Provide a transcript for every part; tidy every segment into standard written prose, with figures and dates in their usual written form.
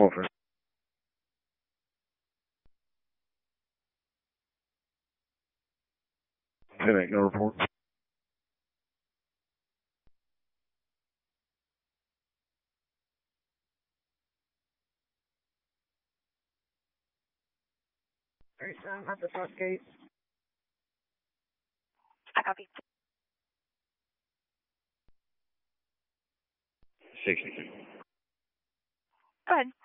offer. 10-8, no report. Alright, so I'm at the front gate. I copy. 62. Go ahead.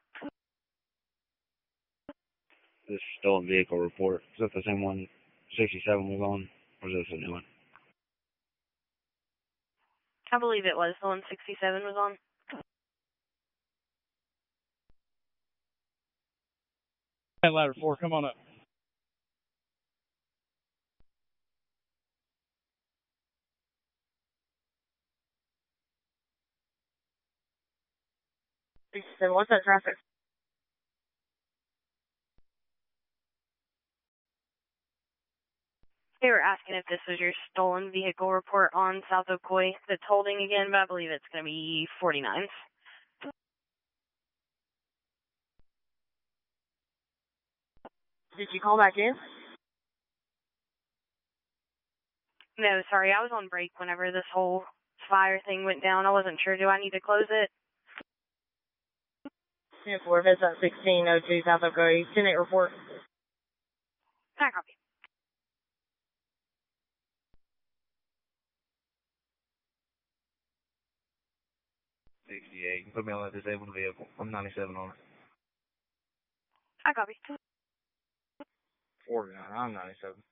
This stolen vehicle report. Is that the same one 67 was on? Or is this a new one? I believe it was the one 67 was on. Ladder 4, come on up. What's that traffic? They were asking if this was your stolen vehicle report on South Ocoee that's holding again, but I believe it's going to be 49s. Did you call back in? No, sorry, I was on break whenever this whole fire thing went down. I wasn't sure. Do I need to close it? 10-4, if it's at 1602 South Ocoee. 10-8 report. I copy. 68. Put me on that disabled vehicle. I'm 97 on it. I copy. 49. I'm 97.